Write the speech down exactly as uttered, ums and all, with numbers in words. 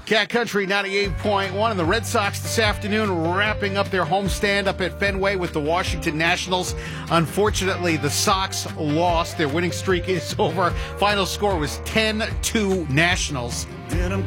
Cat Country ninety-eight point one, and the Red Sox this afternoon wrapping up their homestand up at Fenway with the Washington Nationals. Unfortunately, the Sox lost. Their winning streak is over. Final score was ten two Nationals.